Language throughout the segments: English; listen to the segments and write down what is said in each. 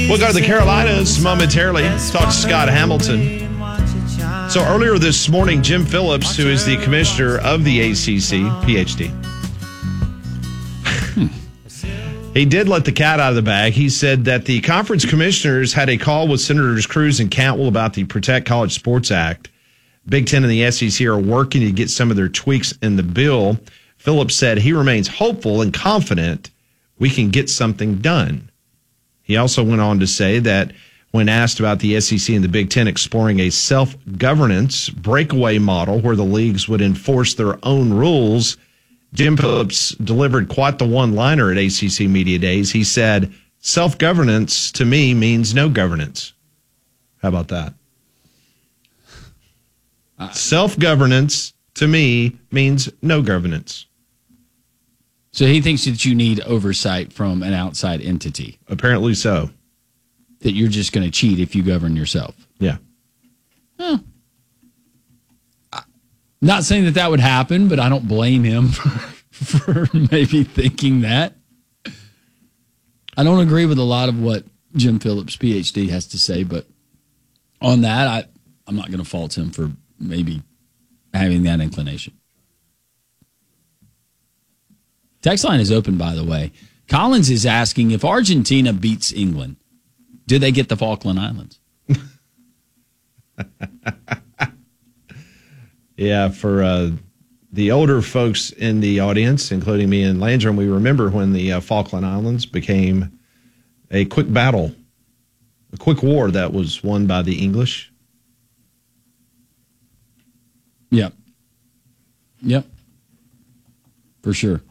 We'll go to the Carolinas momentarily. Talk to Scott Hamilton. So earlier this morning, Jim Phillips, who is the commissioner of the ACC, PhD, he did let the cat out of the bag. He said that the conference commissioners had a call with Senators Cruz and Cantwell about the Protect College Sports Act. Big Ten and the SEC are working to get some of their tweaks in the bill. Phillips said he remains hopeful and confident we can get something done. He also went on to say that when asked about the SEC and the Big Ten exploring a self-governance breakaway model where the leagues would enforce their own rules, Jim Phillips delivered quite the one-liner at ACC Media Days. He said, self-governance to me means no governance. How about that? Self-governance to me means no governance. So he thinks that you need oversight from an outside entity. Apparently so. That you're just going to cheat if you govern yourself. Yeah. Not saying that would happen, but I don't blame him for maybe thinking that. I don't agree with a lot of what Jim Phillips, PhD, has to say, but on that, I'm not going to fault him for maybe having that inclination. Text line is open, by the way. Collins is asking, if Argentina beats England, do they get the Falkland Islands? Yeah, for the older folks in the audience, including me and Landrum, we remember when the Falkland Islands became a quick battle, a quick war that was won by the English. Yep. Yep. For sure.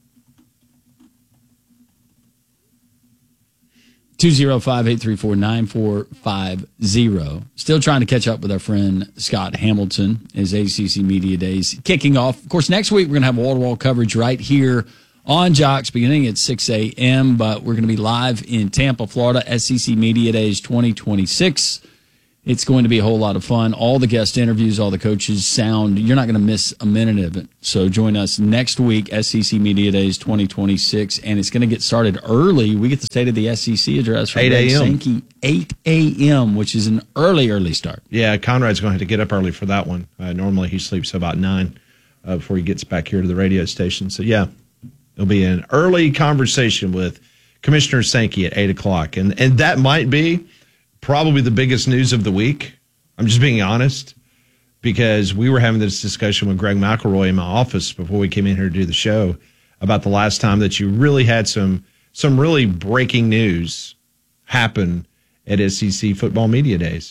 205-834-9450. Still trying to catch up with our friend Scott Hamilton as ACC Media Days kicking off. Of course, next week we're going to have wall-to-wall coverage right here on Jocks beginning at 6 a.m., but we're going to be live in Tampa, Florida, SEC Media Days 2026. It's going to be a whole lot of fun. All the guest interviews, all the coaches sound. You're not going to miss a minute of it. So join us next week, SEC Media Days 2026, and it's going to get started early. We get the State of the SEC address from 8 a.m. Sankey, 8 a.m., which is an early start. Yeah, Conrad's going to have to get up early for that one. Normally he sleeps about 9 before he gets back here to the radio station. So, yeah, it'll be an early conversation with Commissioner Sankey at 8 o'clock. And that might be probably the biggest news of the week. I'm just being honest, because we were having this discussion with Greg McElroy in my office before we came in here to do the show about the last time that you really had some really breaking news happen at SEC Football Media Days.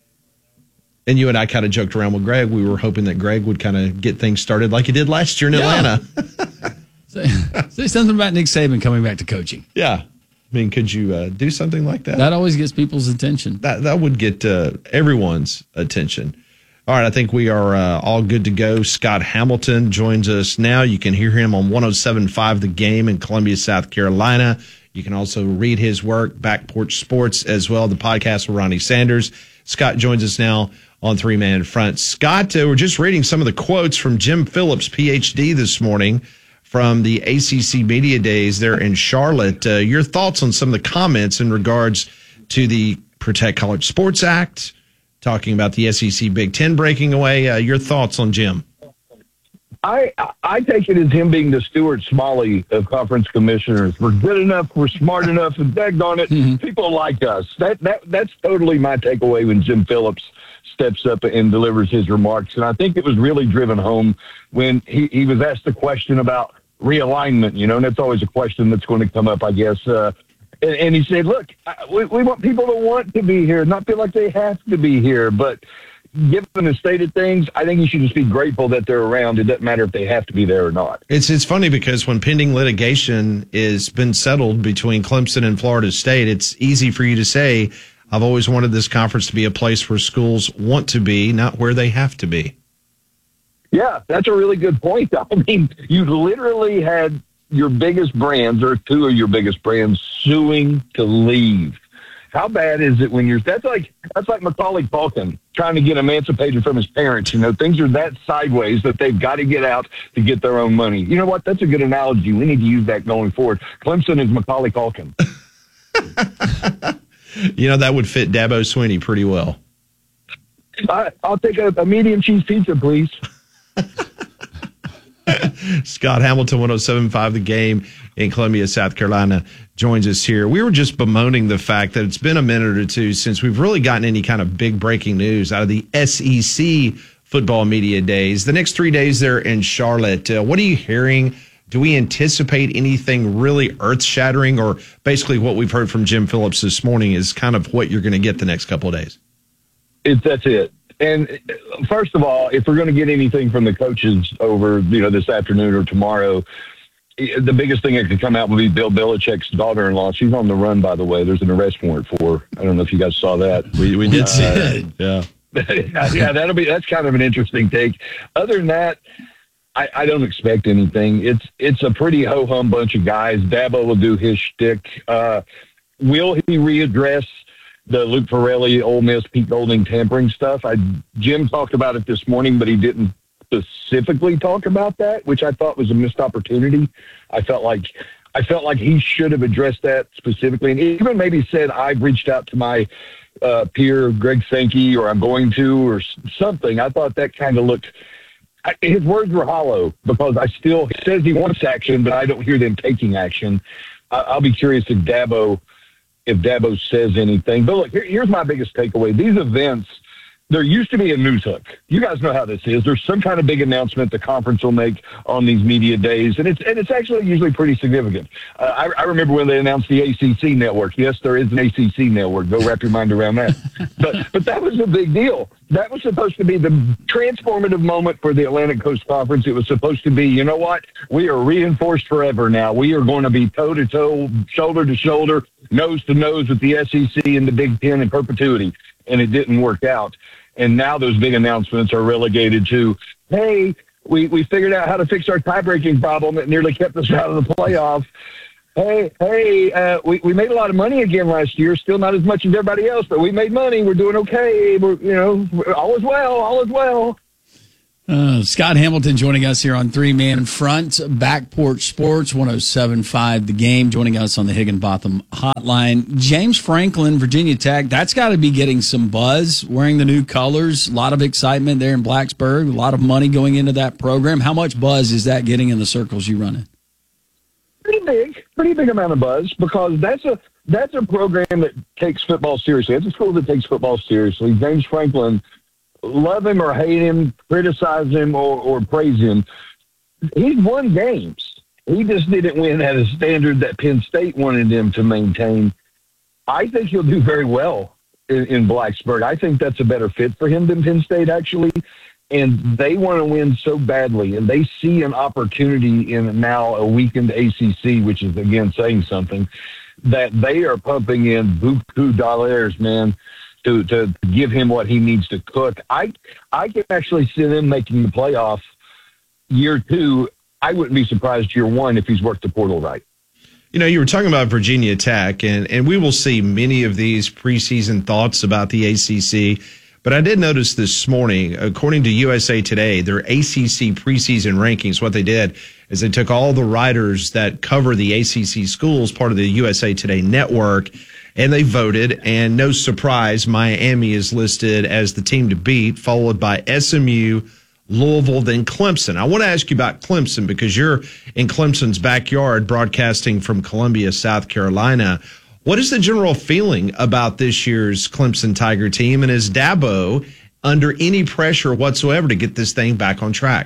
And you and I kind of joked around with Greg. We were hoping that Greg would kind of get things started like he did last year in Atlanta. Say something about Nick Saban coming back to coaching. Yeah. I mean, could you do something like that? That always gets people's attention. That would get everyone's attention. All right, I think we are all good to go. Scott Hamilton joins us now. You can hear him on 107.5 The Game in Columbia, South Carolina. You can also read his work, Back Porch Sports, as well, the podcast with Ronnie Sanders. Scott joins us now on Three Man Front. Scott, we're just reading some of the quotes from Jim Phillips, PhD, this morning, from the ACC Media Days there in Charlotte. Your thoughts on some of the comments in regards to the Protect College Sports Act, talking about the SEC Big Ten breaking away. Your thoughts on Jim? I take it as him being the Stuart Smalley of conference commissioners. We're good enough, we're smart enough, and daggone it, people like us. That's totally my takeaway when Jim Phillips steps up and delivers his remarks. And I think it was really driven home when he was asked the question about realignment, and that's always a question that's going to come up, I guess. And he said, look, we want people to want to be here, not feel like they have to be here. But given the state of things, I think you should just be grateful that they're around. It doesn't matter if they have to be there or not. It's funny because when pending litigation is been settled between Clemson and Florida State, it's easy for you to say, I've always wanted this conference to be a place where schools want to be, not where they have to be. Yeah, that's a really good point. I mean, you literally had your biggest brands, or two of your biggest brands, suing to leave. How bad is it when that's like Macaulay Culkin trying to get emancipated from his parents. Things are that sideways that they've got to get out to get their own money. You know what? That's a good analogy. We need to use that going forward. Clemson is Macaulay Culkin. That would fit Dabo Swinney pretty well. I'll take a medium cheese pizza, please. Scott Hamilton, 107.5 The Game in Columbia, South Carolina, joins us here. We were just bemoaning the fact that it's been a minute or two since we've really gotten any kind of big breaking news out of the SEC football media days. The next 3 days there in Charlotte, what are you hearing? Do we anticipate anything really earth-shattering, or basically what we've heard from Jim Phillips this morning is kind of what you're going to get the next couple of days? That's it. And first of all, if we're going to get anything from the coaches over, this afternoon or tomorrow, the biggest thing that could come out would be Bill Belichick's daughter-in-law. She's on the run, by the way. There's an arrest warrant for her. I don't know if you guys saw that. We did see it. Yeah. Yeah, that's kind of an interesting take. Other than that, I don't expect anything. It's a pretty ho-hum bunch of guys. Dabo will do his shtick. Will he readdress the Luke Farrelly, Ole Miss, Pete Golding tampering stuff? Jim talked about it this morning, but he didn't specifically talk about that, which I thought was a missed opportunity. I felt like he should have addressed that specifically, and even maybe said, I've reached out to my peer, Greg Sankey, or I'm going to, or something. I thought that kind of looked... his words were hollow, because he says he wants action, but I don't hear them taking action. I'll be curious if Dabo says anything. But look, here's my biggest takeaway. These events, there used to be a news hook. You guys know how this is. There's some kind of big announcement the conference will make on these media days, and it's actually usually pretty significant. I remember when they announced the ACC network. Yes, there is an ACC network. Go wrap your mind around that. But that was a big deal. That was supposed to be the transformative moment for the Atlantic Coast Conference. It was supposed to be, you know what? We are reinforced forever now. We are going to be toe-to-toe, shoulder-to-shoulder, nose-to-nose with the SEC and the Big Ten in perpetuity. And it didn't work out. And now those big announcements are relegated to, hey, we figured out how to fix our tie-breaking problem that nearly kept us out of the playoff. Hey, we made a lot of money again last year. Still not as much as everybody else, but we made money. We're doing okay. All is well. Scott Hamilton joining us here on Three Man Front, Back Porch Sports, 107.5 The Game, joining us on the Higginbotham Hotline. James Franklin, Virginia Tech, that's got to be getting some buzz, wearing the new colors. A lot of excitement there in Blacksburg, a lot of money going into that program. How much buzz is that getting in the circles you run in? Pretty big amount of buzz, because that's a program that takes football seriously. It's a school that takes football seriously. James Franklin, love him or hate him, criticize him or praise him, he's won games. He just didn't win at a standard that Penn State wanted him to maintain. I think he'll do very well in Blacksburg. I think that's a better fit for him than Penn State, actually. And they want to win so badly, and they see an opportunity in now a weakened ACC, which is, again, saying something, that they are pumping in buku dollars, man, to give him what he needs to cook. I can actually see them making the playoff year 2. I wouldn't be surprised year 1 if he's worked the portal right. You were talking about Virginia Tech, and we will see many of these preseason thoughts about the ACC. But I did notice this morning, according to USA Today, their ACC preseason rankings, what they did is they took all the writers that cover the ACC schools, part of the USA Today network, and they voted. And no surprise, Miami is listed as the team to beat, followed by SMU, Louisville, then Clemson. I want to ask you about Clemson because you're in Clemson's backyard broadcasting from Columbia, South Carolina. What is the general feeling about this year's Clemson Tiger team? And is Dabo under any pressure whatsoever to get this thing back on track?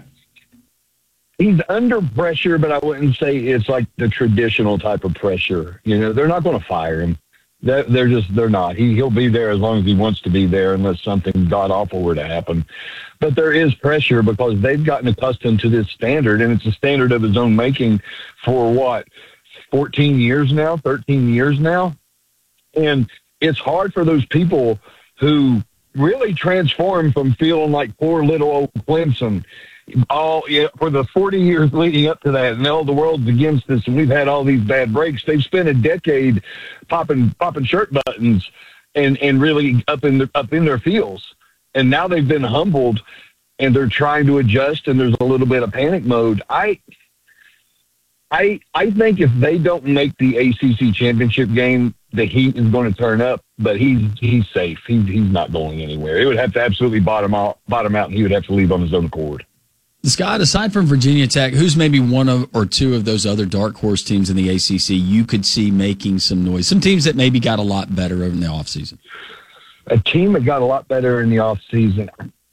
He's under pressure, but I wouldn't say it's like the traditional type of pressure. They're not going to fire him. They're not. He'll be there as long as he wants to be there, unless something god-awful were to happen. But there is pressure because they've gotten accustomed to this standard, and it's a standard of his own making for 14 years now, 13 years now. And it's hard for those people who really transformed from feeling like poor little old Clemson for the 40 years leading up to that, and all the world's against us, and we've had all these bad breaks. They've spent a decade popping shirt buttons and really up in their feels. And now they've been humbled, and they're trying to adjust, and there's a little bit of panic mode. I think if they don't make the ACC championship game, the heat is going to turn up, but he's safe. He's not going anywhere. It would have to absolutely bottom out, and he would have to leave on his own accord. Scott, aside from Virginia Tech, who's maybe one of or two of those other dark horse teams in the ACC you could see making some noise? Some teams that maybe got a lot better over in the offseason. A team that got a lot better in the offseason.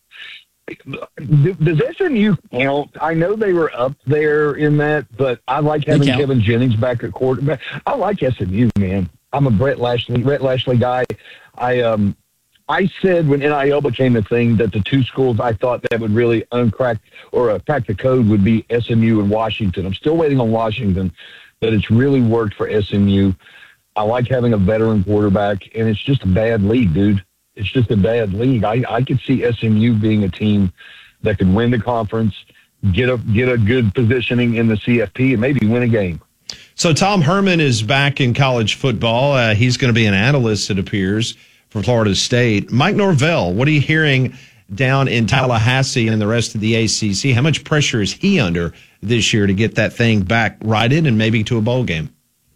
Does SMU count? I know they were up there in that, but I like having Kevin Jennings back at quarterback. I like SMU, man. I'm a Brett Lashley guy. I said when NIL became a thing that the two schools I thought that would really crack the code would be SMU and Washington. I'm still waiting on Washington, but it's really worked for SMU. I like having a veteran quarterback, and it's just a bad league, dude. It's just a bad league. I could see SMU being a team that could win the conference, get a good positioning in the CFP, and maybe win a game. So Tom Herman is back in college football. He's going to be an analyst, it appears, for Florida State. Mike Norvell, what are you hearing down in Tallahassee and the rest of the ACC? How much pressure is he under this year to get that thing back righted and maybe to a bowl game?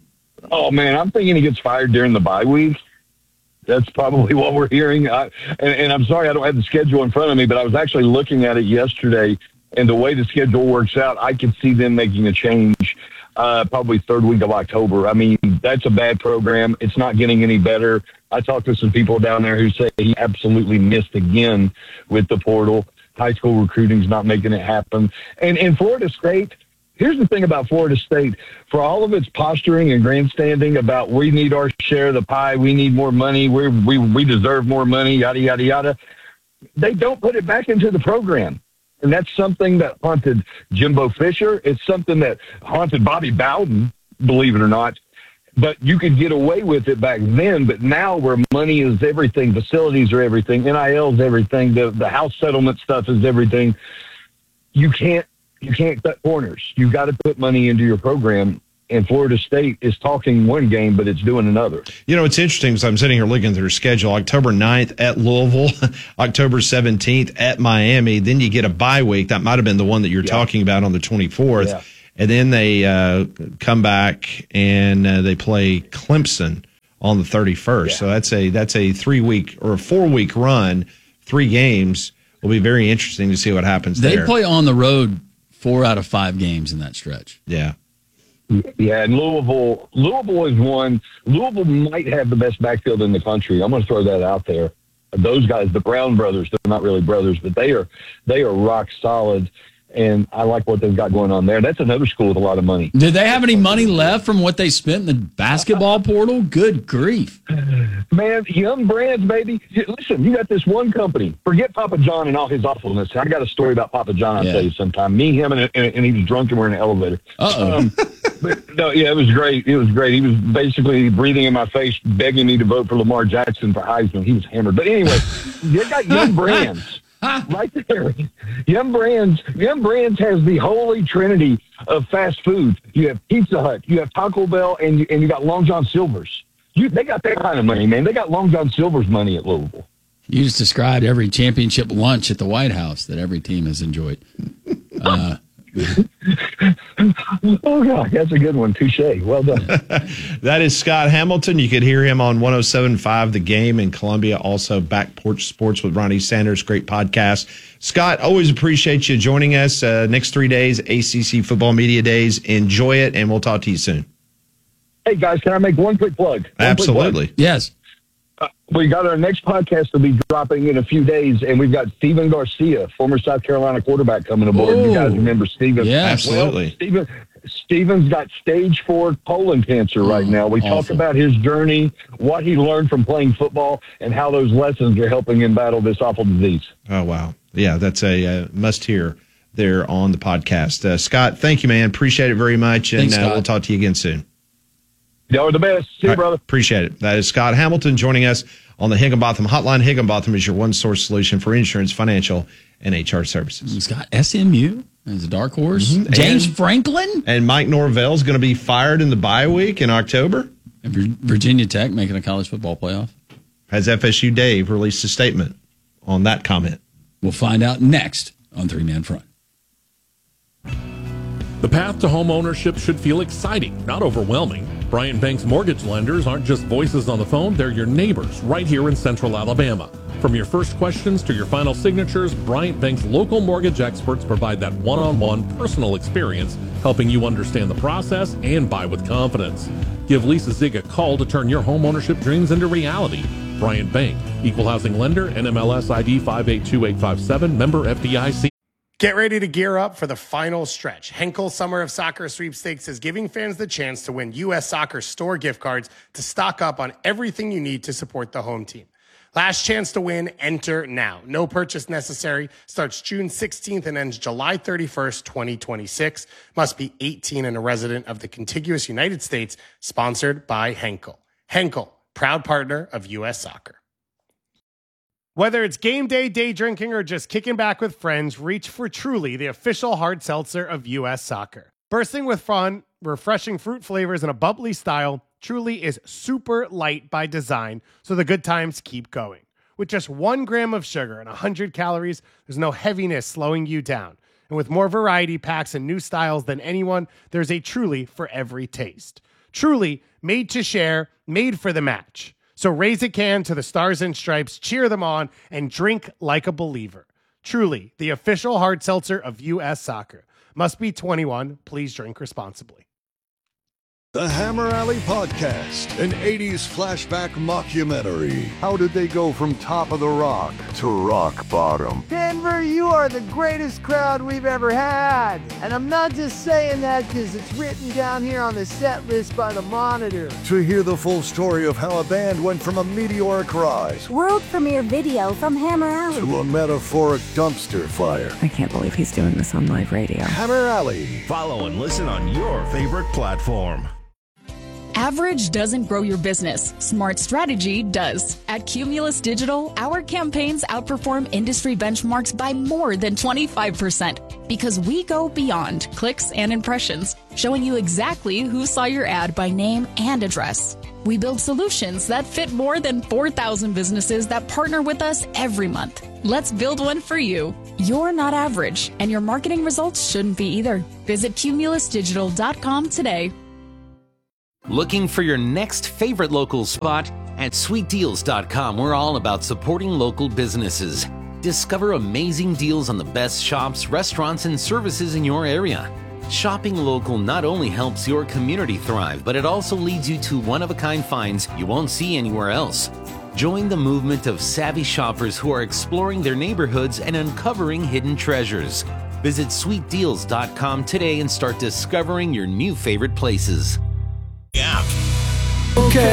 Oh, man, I'm thinking he gets fired during the bye week. That's probably what we're hearing. And I'm sorry I don't have the schedule in front of me, but I was actually looking at it yesterday, and the way the schedule works out, I could see them making a change probably third week of October. I mean, that's a bad program. It's not getting any better. I talked to some people down there who say he absolutely missed again with the portal. High school recruiting's not making it happen. And in Florida State, here's the thing about Florida State. For all of its posturing and grandstanding about we need our share of the pie, we need more money, we deserve more money, yada, yada, yada, they don't put it back into the program. And that's something that haunted Jimbo Fisher. It's something that haunted Bobby Bowden, believe it or not. But you could get away with it back then. But now where money is everything, facilities are everything, NIL is everything, the house settlement stuff is everything, you can't cut corners. You got to put money into your program. And Florida State is talking one game, but it's doing another. You know, it's interesting because I'm sitting here looking at their schedule. October 9th at Louisville, October 17th at Miami. Then you get a bye week. That might have been the one that you're talking about on the 24th. Yeah. And then they come back and they play Clemson on the 31st. Yeah. So that's a 3-week or a 4-week run, 3 games. Will be very interesting to see what happens there. They play on the road 4 out of 5 games in that stretch. Yeah. Yeah, and Louisville is one. Louisville might have the best backfield in the country. I'm going to throw that out there. Those guys, the Brown brothers, they're not really brothers, but they are rock solid. And I like what they've got going on there. That's another school with a lot of money. Did they have any money left from what they spent in the basketball portal? Good grief. Man, Young Brands, baby. Listen, you got this one company. Forget Papa John and all his awfulness. I got a story about Papa John I'll tell you sometime. Me, him, and he was drunk and we're in an elevator. But no, yeah, it was great. It was great. He was basically breathing in my face, begging me to vote for Lamar Jackson for Heisman. He was hammered. But anyway, they got Young Brands. Right there. Young Brands has the holy trinity of fast food. You have Pizza Hut, you have Taco Bell, and you got Long John Silver's. They got that kind of money, man. They got Long John Silver's money at Louisville. You just described every championship lunch at the White House that every team has enjoyed. Oh, God, that's a good one. Touche. Well done. That is Scott Hamilton. You could hear him on 107.5 The Game in Columbia. Also, Back Porch Sports with Ronnie Sanders. Great podcast. Scott, always appreciate you joining us. Next 3 days, ACC Football Media Days. Enjoy it, and we'll talk to you soon. Hey, guys, can I make one quick plug? Absolutely. Yes. We got our next podcast will be dropping in a few days, and we've got Steven Garcia, former South Carolina quarterback, coming aboard. Ooh. You guys remember Steven? Yeah, absolutely. Well, Steven's got stage 4 colon cancer right now. We talk about his journey, what he learned from playing football, and how those lessons are helping him battle this awful disease. Oh, wow. Yeah, that's a must-hear there on the podcast. Scott, thank you, man. Appreciate it very much, and Thanks, we'll talk to you again soon. Y'all are the best. See you, brother. Appreciate it. That is Scott Hamilton joining us on the Higginbotham Hotline. Higginbotham is your one-source solution for insurance, financial, and HR services. Scott, SMU as a dark horse. Mm-hmm. James Franklin. And Mike Norvell is going to be fired in the bye week in October. And Virginia Tech making a college football playoff. Has FSU Dave released a statement on that comment? We'll find out next on 3-Man Front. The path to home ownership should feel exciting, not overwhelming. Bryant Bank's mortgage lenders aren't just voices on the phone, they're your neighbors right here in Central Alabama. From your first questions to your final signatures, Bryant Bank's local mortgage experts provide that one-on-one personal experience, helping you understand the process and buy with confidence. Give Lisa Zig a call to turn your home ownership dreams into reality. Bryant Bank, equal housing lender, NMLS ID 582857, member FDIC. Get ready to gear up for the final stretch. Henkel Summer of Soccer Sweepstakes is giving fans the chance to win U.S. Soccer store gift cards to stock up on everything you need to support the home team. Last chance to win, enter now. No purchase necessary. Starts June 16th and ends July 31st, 2026. Must be 18 and a resident of the contiguous United States. Sponsored by Henkel. Henkel, proud partner of U.S. Soccer. Whether it's game day, day drinking, or just kicking back with friends, reach for Truly, the official hard seltzer of U.S. Soccer. Bursting with fun, refreshing fruit flavors, and a bubbly style, Truly is super light by design, so the good times keep going. With just 1 gram of sugar and 100 calories, there's no heaviness slowing you down. And with more variety packs and new styles than anyone, there's a Truly for every taste. Truly, made to share, made for the match. So raise a can to the Stars and Stripes, cheer them on, and drink like a believer. Truly, the official hard seltzer of U.S. Soccer. Must be 21. Please drink responsibly. The Hammer Alley Podcast, an 80s flashback mockumentary. How did they go from top of the rock to rock bottom? Denver, you are the greatest crowd we've ever had. And I'm not just saying that because it's written down here on the set list by the Monitor. To hear the full story of how a band went from a meteoric rise, world premiere video from Hammer Alley, to a metaphoric dumpster fire. I can't believe he's doing this on live radio. Hammer Alley. Follow and listen on your favorite platform. Average doesn't grow your business. Smart strategy does. At Cumulus Digital, our campaigns outperform industry benchmarks by more than 25% because we go beyond clicks and impressions, showing you exactly who saw your ad by name and address. We build solutions that fit more than 4,000 businesses that partner with us every month. Let's build one for you. You're not average, and your marketing results shouldn't be either. Visit cumulusdigital.com today. Looking for your next favorite local spot? At sweetdeals.com, we're all about supporting local businesses. Discover amazing deals on the best shops, restaurants, and services in your area. Shopping local not only helps your community thrive, but it also leads you to one-of-a-kind finds you won't see anywhere else. Join the movement of savvy shoppers who are exploring their neighborhoods and uncovering hidden treasures. Visit sweetdeals.com today and start discovering your new favorite places. Yeah. Okay.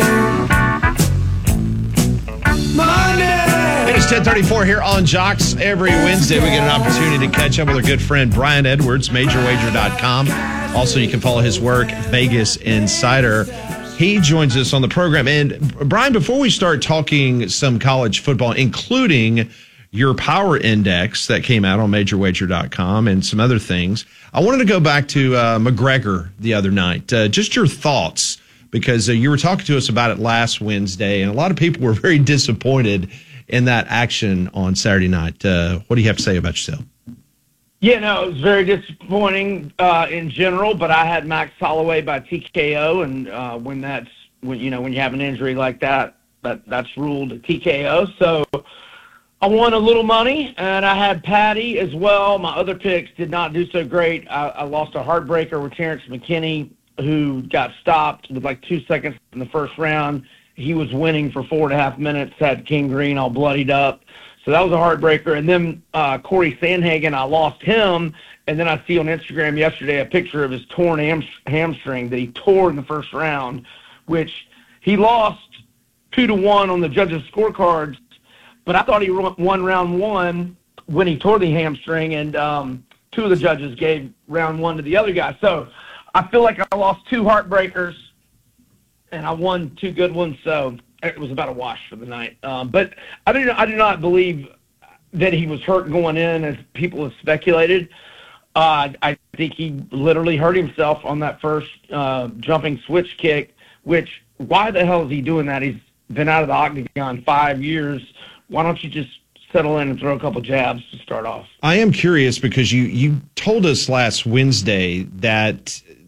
Monday! It is 10:34 here on Jocks. Every Wednesday, we get an opportunity to catch up with our good friend Brian Edwards, MajorWager.com. Also, you can follow his work, Vegas Insider. He joins us on the program. And, Brian, before we start talking some college football, including your power index that came out on MajorWager.com and some other things, I wanted to go back to McGregor the other night. Just your thoughts, because you were talking to us about it last Wednesday, and a lot of people were very disappointed in that action on Saturday night. What do you have to say about yourself? Yeah, no, it was very disappointing in general, but I had Max Holloway by TKO, and when you have an injury like that, that's ruled a TKO. So I won a little money, and I had Patty as well. My other picks did not do so great. I lost a heartbreaker with Terrence McKinney, who got stopped with like 2 seconds in the first round. He was winning for 4.5 minutes, had King Green all bloodied up. So that was a heartbreaker. And then Corey Sandhagen, I lost him. And then I see on Instagram yesterday a picture of his torn hamstring that he tore in the first round, which he lost 2-1 on the judges' scorecards. But I thought he won round one when he tore the hamstring, and two of the judges gave round one to the other guy. So I feel like I lost 2 heartbreakers, and I won 2 good ones. So it was about a wash for the night. But I do not believe that he was hurt going in, as people have speculated. I think he literally hurt himself on that first jumping switch kick, which, why the hell is he doing that? He's been out of the octagon 5 years. Why don't you just settle in and throw a couple jabs to start off? I am curious because you told us last Wednesday that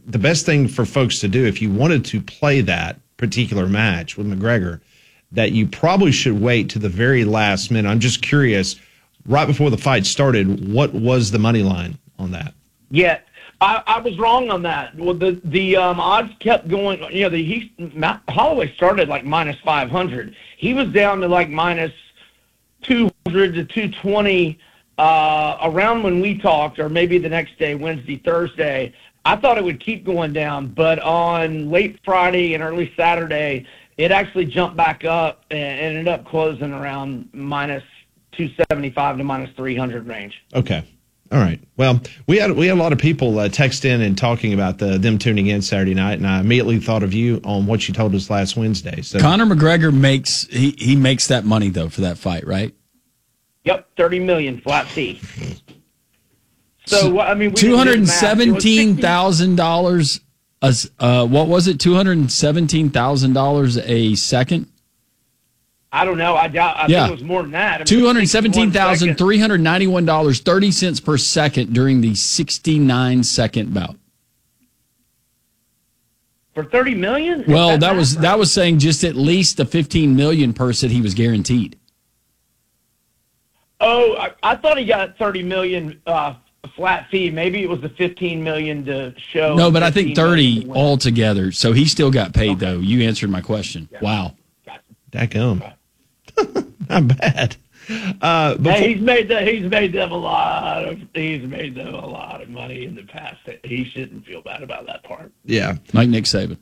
the best thing for folks to do if you wanted to play that particular match with McGregor, that you probably should wait to the very last minute. I'm just curious, right before the fight started, what was the money line on that? Yeah, I was wrong on that. Well, the odds kept going. You know, Holloway started like minus 500. He was down to like minus 200 to 220 around when we talked, or maybe the next day, Wednesday, Thursday. I thought it would keep going down, but on late Friday and early Saturday, it actually jumped back up and ended up closing around minus 275 to minus 300 range. Okay. All right. Well, we had a lot of people text in and talking about them tuning in Saturday night, and I immediately thought of you on what you told us last Wednesday. So Conor McGregor makes that money though for that fight, right? Yep, $30 million flat fee. So I mean, $217,000. What was it? $217,000 a second. I don't know. I think it was more than that. $217,391.30 per second during the 69-second bout. For $30 million? Well, that was saying just at least the $15 million per set he was guaranteed. Oh, I thought he got $30 million flat fee. Maybe it was the $15 million to show. No, but I think 30 altogether. So he still got paid though. You answered my question. Yeah. Wow. Dadgum. Not bad. He's made them a lot of money in the past. He shouldn't feel bad about that part. Yeah, like Nick Saban.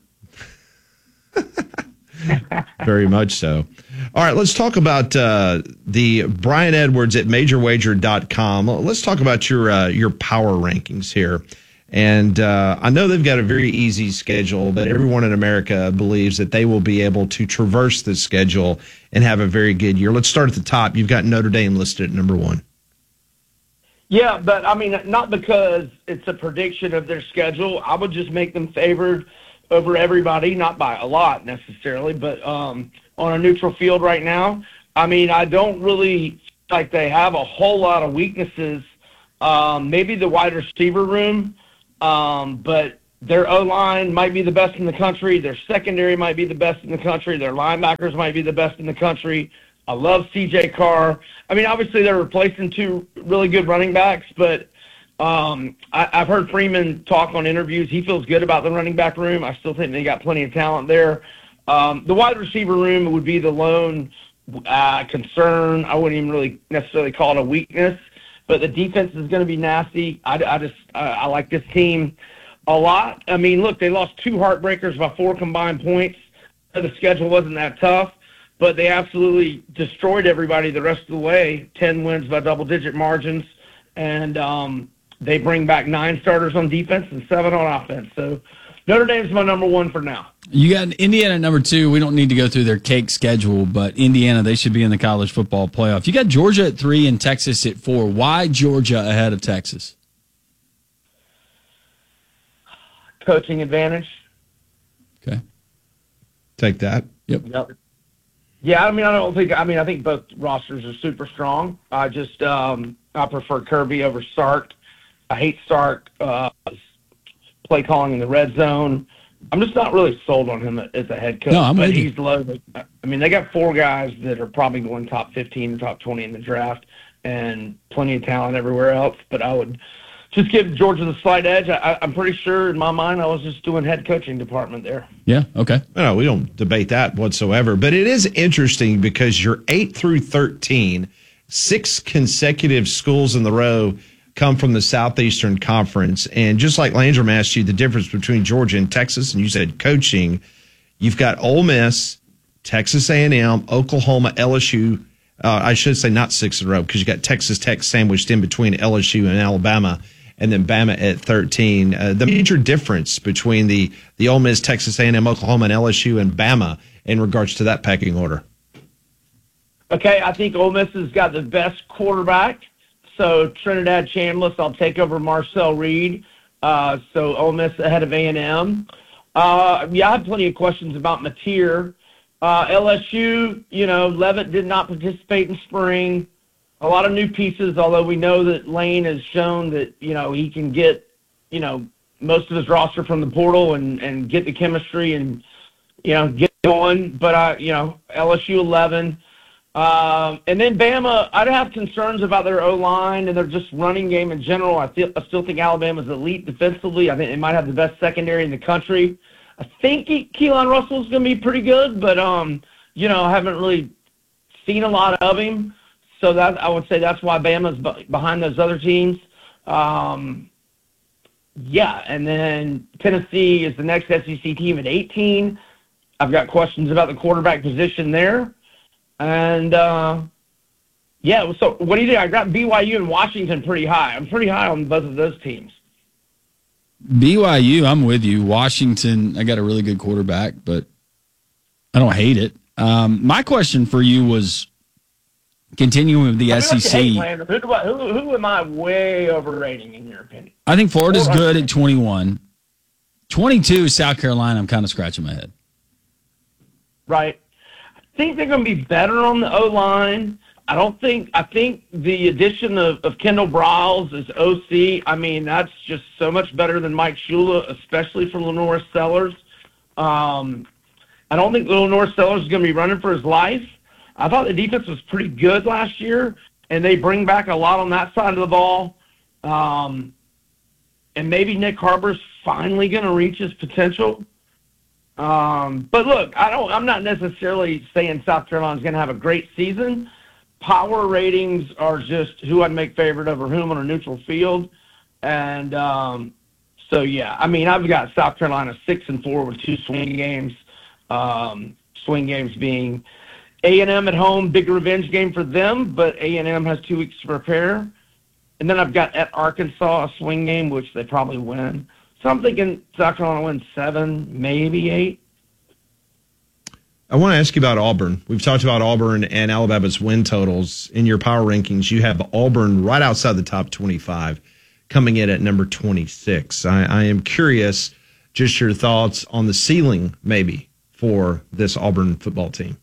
Very much so. All right, let's talk about the Brian Edwards at MajorWager.com. Let's talk about your power rankings here. And I know they've got a very easy schedule, but everyone in America believes that they will be able to traverse this schedule and have a very good year. Let's start at the top. You've got Notre Dame listed at number 1. Yeah, but I mean, not because it's a prediction of their schedule. I would just make them favored over everybody, not by a lot necessarily, but on a neutral field right now. I mean, I don't really like they have a whole lot of weaknesses. Maybe the wide receiver room. But their O-line might be the best in the country. Their secondary might be the best in the country. Their linebackers might be the best in the country. I love C.J. Carr. I mean, obviously they're replacing 2 really good running backs, but I've heard Freeman talk on interviews. He feels good about the running back room. I still think they got plenty of talent there. The wide receiver room would be the lone concern. I wouldn't even really necessarily call it a weakness. But the defense is going to be nasty. I like this team a lot. I mean, look, they lost 2 heartbreakers by 4 combined points. The schedule wasn't that tough, but they absolutely destroyed everybody the rest of the way. 10 wins by double-digit margins, and they bring back 9 starters on defense and 7 on offense. So Notre Dame's my number 1 for now. You got Indiana at number 2. We don't need to go through their cake schedule, but Indiana, they should be in the college football playoff. You got Georgia at 3 and Texas at 4. Why Georgia ahead of Texas? Coaching advantage. Okay. Take that. Yep. Yeah, I think both rosters are super strong. I prefer Kirby over Sark. I hate Sark play calling in the red zone. I'm just not really sold on him as a head coach. No, I'm but with you. He's loaded. I mean, they got 4 guys that are probably going top 15 or top 20 in the draft, and plenty of talent everywhere else. But I would just give Georgia the slight edge. I'm pretty sure in my mind I was just doing head coaching department there. Yeah, okay. No, we don't debate that whatsoever. But it is interesting because you're 8 through 13, 6 consecutive schools in the row come from the Southeastern Conference. And just like Landrum asked you the difference between Georgia and Texas, and you said coaching, you've got Ole Miss, Texas A&M, Oklahoma, LSU. I should say not 6 in a row because you got Texas Tech sandwiched in between LSU and Alabama, and then Bama at 13. The major difference between the Ole Miss, Texas A&M, Oklahoma, and LSU and Bama in regards to that pecking order. Okay, I think Ole Miss has got the best quarterback. So Trinidad Chambliss, I'll take over Marcel Reed. So Ole Miss ahead of A&M. I had plenty of questions about Mateer. LSU, Leavitt did not participate in spring. A lot of new pieces, although we know that Lane has shown that, he can get, most of his roster from the portal and get the chemistry and, get going. But, LSU 11. And then Bama, I'd have concerns about their O-line and their just running game in general. I still think Alabama's elite defensively. I think they might have the best secondary in the country. I think Keelan Russell's going to be pretty good, but, I haven't really seen a lot of him. So that I would say that's why Bama's behind those other teams. And then Tennessee is the next SEC team at 18. I've got questions about the quarterback position there. And, so what do you think? I got BYU and Washington pretty high. I'm pretty high on both of those teams. BYU, I'm with you. Washington, I got a really good quarterback, but I don't hate it. My question for you was continuing with the SEC. Who am I way overrating in your opinion? I think Florida's good at 21. 22, South Carolina, I'm kind of scratching my head. Right. I think they're going to be better on the O-line. I think the addition of Kendall Briles as OC, that's just so much better than Mike Shula, especially for Lenore Sellers. I don't think Lenore Sellers is going to be running for his life. I thought the defense was pretty good last year, and they bring back a lot on that side of the ball. And maybe Nick Harbor's finally going to reach his potential. But look, I'm not necessarily saying South Carolina's going to have a great season. Power ratings are just who I'd make favorite over whom on a neutral field. And I've got South Carolina 6-4 with 2 swing games. Swing games being A&M at home, big revenge game for them, but A&M has 2 weeks to prepare. And then I've got at Arkansas a swing game, which they probably win. So I'm thinking South Carolina wins 7, maybe 8. I want to ask you about Auburn. We've talked about Auburn and Alabama's win totals. In your power rankings, you have Auburn right outside the top 25, coming in at number 26. I am curious, just your thoughts on the ceiling, maybe, for this Auburn football team.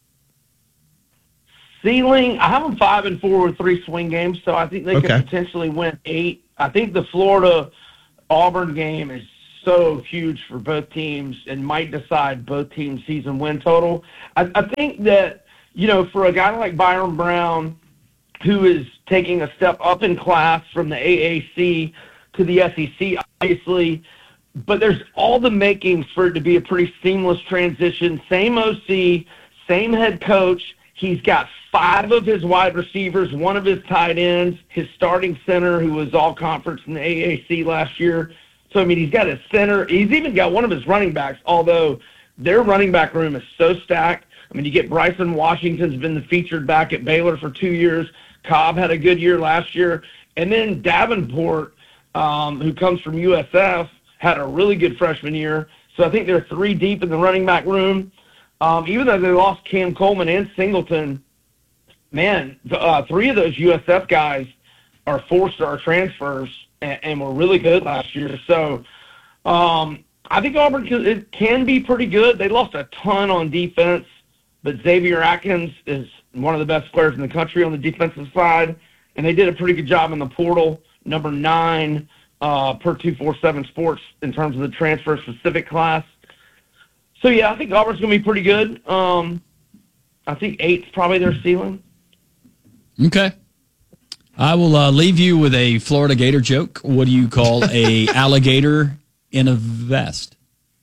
Ceiling, I have them 5-4 with 3 swing games, so I think they could potentially win 8. I think the Florida-Auburn game is so huge for both teams and might decide both teams' season win total. I think that, for a guy like Byron Brown, who is taking a step up in class from the AAC to the SEC, obviously, but there's all the makings for it to be a pretty seamless transition. Same OC, same head coach. He's got 5 of his wide receivers, 1 of his tight ends, his starting center, who was all-conference in the AAC last year. So, he's got his center. He's even got one of his running backs, although their running back room is so stacked. You get Bryson Washington's been the featured back at Baylor for 2 years. Cobb had a good year last year. And then Davenport, who comes from USF, had a really good freshman year. So I think they're 3 deep in the running back room. Even though they lost Cam Coleman and Singleton, 3 of those USF guys are 4-star transfers and were really good last year. So I think Auburn can be pretty good. They lost a ton on defense, but Xavier Atkins is one of the best players in the country on the defensive side, and they did a pretty good job in the portal, number 9 per 247 Sports in terms of the transfer-specific class. So, I think Auburn's going to be pretty good. I think 8's probably their ceiling. Okay. I will leave you with a Florida Gator joke. What do you call a alligator in a vest?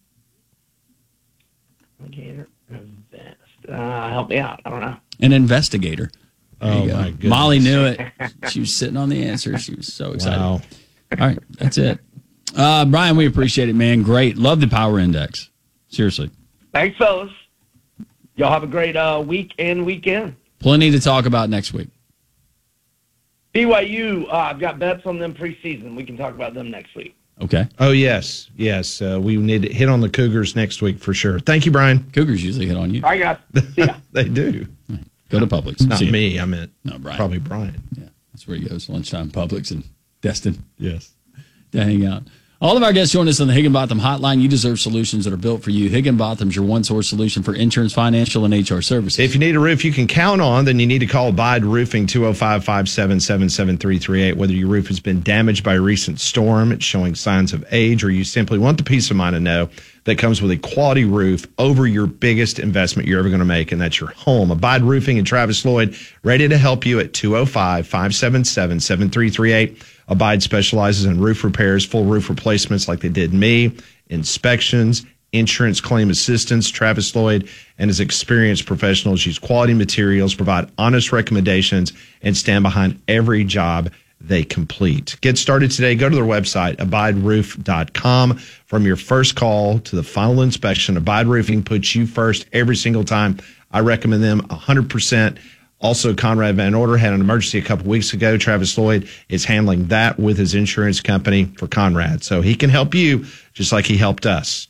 Alligator in a vest. Help me out. I don't know. An investigator. Oh, my goodness. Molly knew it. She was sitting on the answer. She was so excited. Wow. All right, that's it. Brian, we appreciate it, man. Great. Love the Power Index. Seriously. Thanks, fellas. Y'all have a great week and weekend. Plenty to talk about next week. BYU, I've got bets on them preseason. We can talk about them next week. Okay. Oh, yes. Yes. We need to hit on the Cougars next week for sure. Thank you, Brian. Cougars usually hit on you. All right, guys. See ya. They do. Go to Publix. Not me. I meant Brian. Probably Brian. Yeah. That's where he goes. Lunchtime Publix and Destin. Yes. To hang out. All of our guests join us on the Higginbotham Hotline. You deserve solutions that are built for you. Higginbotham's your one-source solution for insurance, financial, and HR services. If you need a roof you can count on, then you need to call Abide Roofing, 205-577-7338. Whether your roof has been damaged by a recent storm, it's showing signs of age, or you simply want the peace of mind to know that comes with a quality roof over your biggest investment you're ever going to make, and that's your home. Abide Roofing and Travis Lloyd, ready to help you at 205-577-7338. Abide specializes in roof repairs, full roof replacements like they did me, inspections, insurance claim assistance. Travis Lloyd and his experienced professionals use quality materials, provide honest recommendations, and stand behind every job they complete. Get started today. Go to their website, abideroof.com. From your first call to the final inspection, Abide Roofing puts you first every single time. I recommend them 100%. Also, Conrad Van Order had an emergency a couple weeks ago. Travis Lloyd is handling that with his insurance company for Conrad. So he can help you just like he helped us.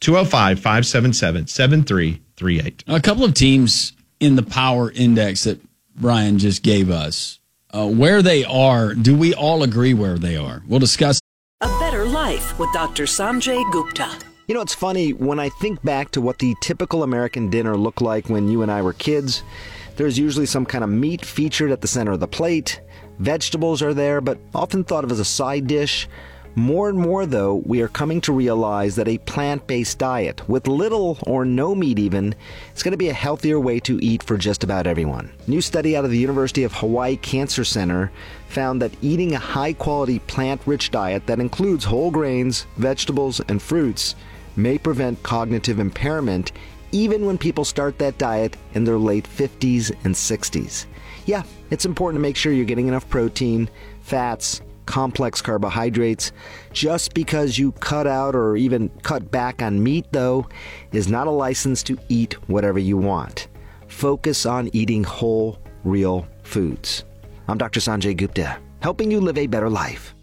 205-577-7338. A couple of teams in the power index that Brian just gave us. Where they are, do we all agree where they are? We'll discuss. A Better Life with Dr. Sanjay Gupta. You know, it's funny, when I think back to what the typical American dinner looked like when you and I were kids, there's usually some kind of meat featured at the center of the plate. Vegetables are there, but often thought of as a side dish. More and more, though, we are coming to realize that a plant-based diet, with little or no meat even, is going to be a healthier way to eat for just about everyone. A new study out of the University of Hawaii Cancer Center found that eating a high-quality plant-rich diet that includes whole grains, vegetables, and fruits may prevent cognitive impairment even when people start that diet in their late 50s and 60s. Yeah, it's important to make sure you're getting enough protein, fats, complex carbohydrates. Just because you cut out or even cut back on meat, though, is not a license to eat whatever you want. Focus on eating whole, real foods. I'm Dr. Sanjay Gupta, helping you live a better life.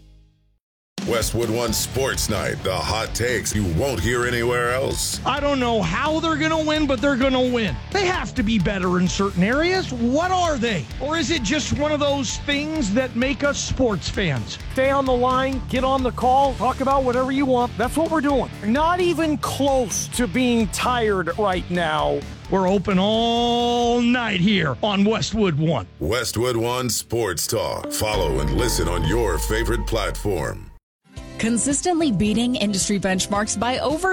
Westwood One Sports Night, the hot takes you won't hear anywhere else. I don't know how they're going to win, but they're going to win. They have to be better in certain areas. What are they? Or is it just one of those things that make us sports fans? Stay on the line, get on the call, talk about whatever you want. That's what we're doing. Not even close to being tired right now. We're open all night here on Westwood One. Westwood One Sports Talk. Follow and listen on your favorite platform. Consistently beating industry benchmarks by over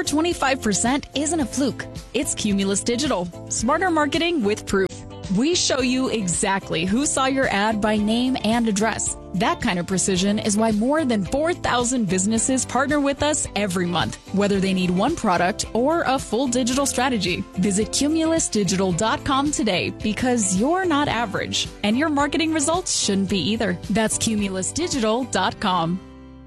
25% isn't a fluke. It's Cumulus Digital. Smarter marketing with proof. We show you exactly who saw your ad by name and address. That kind of precision is why more than 4,000 businesses partner with us every month, whether they need one product or a full digital strategy. Visit cumulusdigital.com today, because you're not average, and your marketing results shouldn't be either. That's cumulusdigital.com.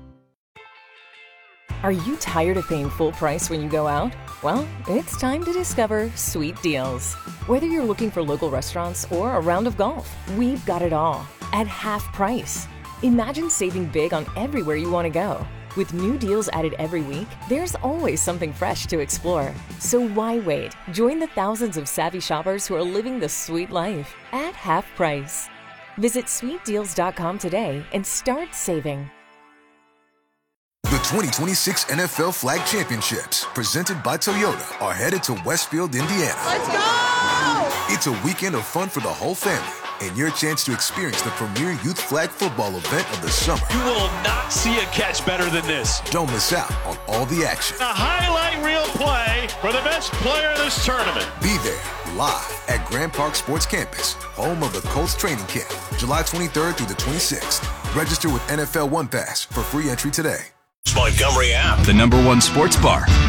Are you tired of paying full price when you go out? Well, it's time to discover Sweet Deals. Whether you're looking for local restaurants or a round of golf, we've got it all at half price. Imagine saving big on everywhere you want to go. With new deals added every week, there's always something fresh to explore. So why wait? Join the thousands of savvy shoppers who are living the sweet life at half price. Visit sweetdeals.com today and start saving. The 2026 NFL Flag Championships, presented by Toyota, are headed to Westfield, Indiana. Let's go! It's a weekend of fun for the whole family, and your chance to experience the premier youth flag football event of the summer. You will not see a catch better than this. Don't miss out on all the action. A highlight reel play for the best player in this tournament. Be there, live at Grand Park Sports Campus, home of the Colts training camp, July 23rd through the 26th. Register with NFL One Pass for free entry today. Montgomery app. The #1 sports bar.